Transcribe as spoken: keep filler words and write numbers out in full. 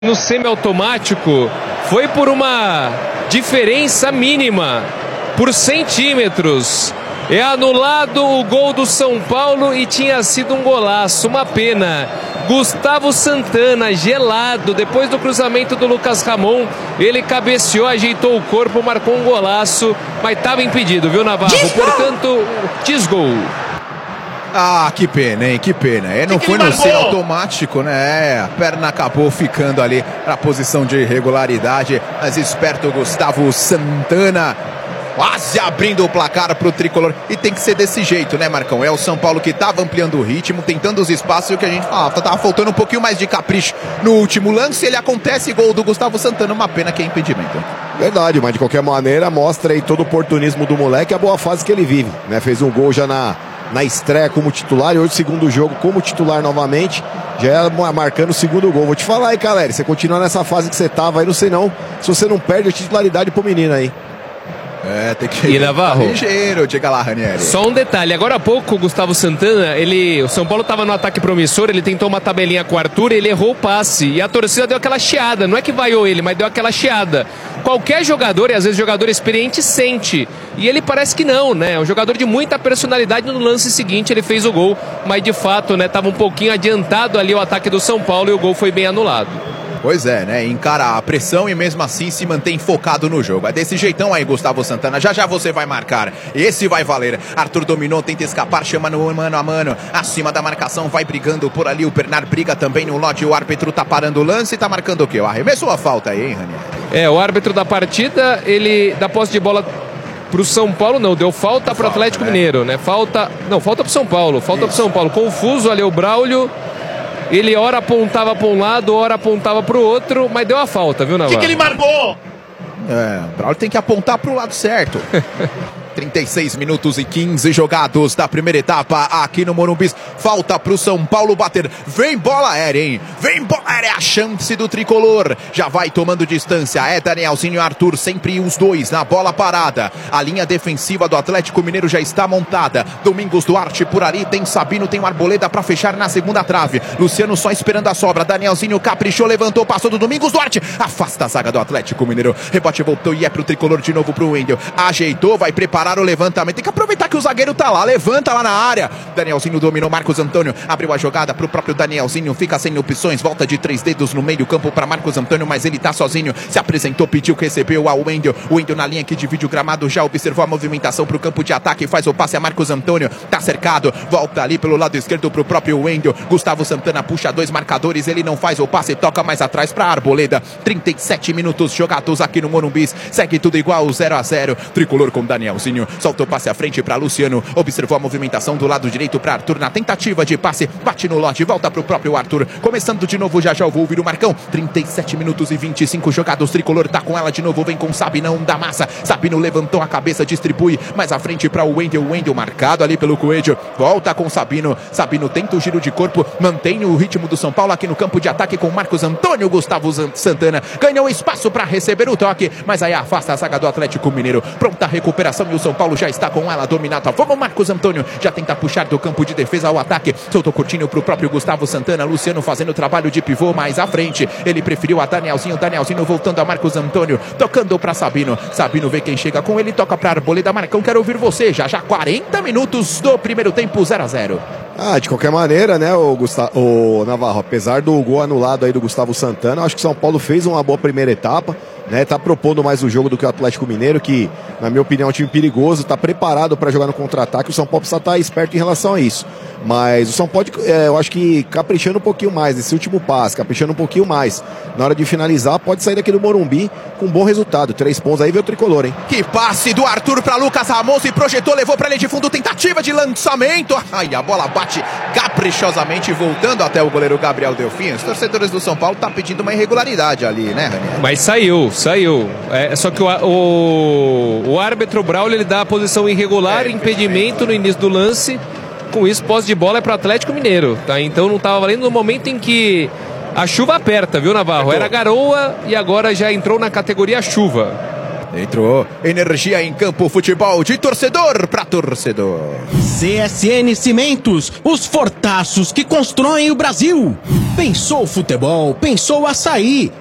No semiautomático foi por uma diferença mínima, por centímetros. É anulado o gol do São Paulo e tinha sido um golaço, uma pena. Gustavo Santana, gelado, depois do cruzamento do Lucas Ramon, ele cabeceou, ajeitou o corpo, marcou um golaço, mas estava impedido, viu, Navarro? Desgol! Portanto, desgol. Ah, que pena, hein? Que pena. É, não que foi que no marcou? ser automático, né? É, a perna acabou ficando ali na posição de irregularidade. Mas esperto Gustavo Santana, quase abrindo o placar pro tricolor. E tem que ser desse jeito, né, Marcão? É o São Paulo que tava ampliando o ritmo, tentando os espaços, e o que a gente falava, tava faltando um pouquinho mais de capricho no último lance. Ele acontece, gol do Gustavo Santana, uma pena que é impedimento. Verdade, mas de qualquer maneira mostra aí todo o oportunismo do moleque, a boa fase que ele vive, né? Fez um gol já na, na estreia como titular e hoje segundo jogo como titular novamente, já é marcando o segundo gol. Vou te falar aí, galera, você continua nessa fase que você tava aí, não sei não, se você não perde a titularidade pro menino aí. É, tem que E Navarro? ligeiro, diga lá, Ranieri. Só um detalhe, agora há pouco o Gustavo Santana, ele, o São Paulo estava no ataque promissor, ele tentou uma tabelinha com o Arthur, ele errou o passe e a torcida deu aquela chiada, não é que vaiou ele, mas deu aquela chiada. Qualquer jogador, e às vezes jogador experiente, sente, e ele parece que não, né, é um jogador de muita personalidade. No lance seguinte ele fez o gol, mas de fato, né, estava um pouquinho adiantado ali o ataque do São Paulo e o gol foi bem anulado. Pois é, né? Encara a pressão e mesmo assim se mantém focado no jogo. É desse jeitão aí, Gustavo Santana. Já já você vai marcar. Esse vai valer. Arthur dominou, tenta escapar, chama no mano a mano. Acima da marcação, vai brigando por ali. O Bernard briga também no lote. O árbitro tá parando o lance e tá marcando o quê? O arremesso ou a falta aí, hein, Ranieri? É, o árbitro da partida, ele dá posse de bola pro São Paulo, não, deu falta pro Falta, Atlético né? Mineiro, né? Falta, não, falta pro São Paulo, falta Isso. pro São Paulo. Confuso ali o Braulio. Ele ora apontava para um lado, ora apontava para o outro, mas deu a falta, viu, O Navarro? que, que ele marcou? É, o Braulio tem que apontar pro lado certo. trinta e seis minutos e quinze jogados da primeira etapa aqui no Morumbi. Falta pro São Paulo bater. Vem bola aérea, hein? Vem bola aérea, é a chance do tricolor. Já vai tomando distância. É Danielzinho e Arthur, sempre os dois na bola parada. A linha defensiva do Atlético Mineiro já está montada. Domingos Duarte por ali, tem Sabino, tem o Arboleda para fechar na segunda trave. Luciano só esperando a sobra. Danielzinho caprichou, levantou, passou do Domingos Duarte. Afasta a zaga do Atlético Mineiro. Rebote voltou e é pro tricolor de novo pro Wendel. Ajeitou, vai preparar o levantamento, tem que aproveitar que o zagueiro tá lá, levanta lá na área. Danielzinho dominou, Marcos Antônio abriu a jogada pro próprio Danielzinho, fica sem opções, volta de três dedos no meio campo para Marcos Antônio, mas ele tá sozinho, se apresentou, pediu, recebeu ao Wendel. O Wendel na linha que divide o gramado, já observou a movimentação pro campo de ataque, faz o passe a Marcos Antônio, tá cercado, volta ali pelo lado esquerdo pro próprio Wendel. Gustavo Santana puxa dois marcadores, ele não faz o passe, toca mais atrás pra Arboleda. trinta e sete minutos jogados aqui no Morumbi, segue tudo igual, zero a zero. Tricolor com Danielzinho, soltou o passe à frente para Luciano, observou a movimentação do lado direito para Arthur na tentativa de passe, bate no lote, volta para o próprio Arthur, começando de novo, já já eu vou ouvir o Marcão. Trinta e sete minutos e vinte e cinco jogados, Tricolor tá com ela de novo, vem com Sabinão da massa, Sabino levantou a cabeça, distribui mais à frente para o Wendel, Wendel marcado ali pelo Coelho, volta com Sabino, Sabino tenta o giro de corpo, mantém o ritmo do São Paulo aqui no campo de ataque com Marcos Antônio. Gustavo Santana ganhou espaço para receber o toque, mas aí afasta a zaga do Atlético Mineiro, pronta a recuperação e o São Paulo já está com ela dominada. Vamos, Marcos Antônio já tenta puxar do campo de defesa ao ataque, soltou curtinho pro próprio Gustavo Santana. Luciano fazendo o trabalho de pivô mais à frente, ele preferiu a Danielzinho, Danielzinho voltando a Marcos Antônio, tocando para Sabino, Sabino vê quem chega com ele, toca para Arboleda. Marcão, quero ouvir você, já já quarenta minutos do primeiro tempo, zero a zero. Ah, de qualquer maneira, né, o, Gustavo, o Navarro, apesar do gol anulado aí do Gustavo Santana, acho que o São Paulo fez uma boa primeira etapa, né, tá propondo mais o jogo do que o Atlético Mineiro, que, na minha opinião, é um time perigoso, tá preparado para jogar no contra-ataque. O São Paulo precisa estar esperto em relação a isso. Mas o São Paulo, é, eu acho que caprichando um pouquinho mais nesse último passe, caprichando um pouquinho mais na hora de finalizar, pode sair daqui do Morumbi com um bom resultado. Três pontos aí, vê o tricolor, hein? Que passe do Arthur para Lucas Ramon, se projetou, levou para linha de fundo, tentativa de lançamento. Ai, a bola bate caprichosamente, voltando até o goleiro Gabriel Delfim. Os torcedores do São Paulo estão pedindo uma irregularidade ali, né, Ranieri? Mas saiu, saiu. É, só que o, o, o árbitro Braulio, ele dá a posição irregular, É, impedimento no início do lance. Com isso, posse de bola é para o Atlético Mineiro, tá? Então não estava valendo no momento em que a chuva aperta, viu, Navarro? Era garoa e agora já entrou na categoria chuva. Entrou energia em campo, futebol de torcedor para torcedor. C S N Cimentos, os fortaços que constroem o Brasil. Pensou futebol, pensou açaí.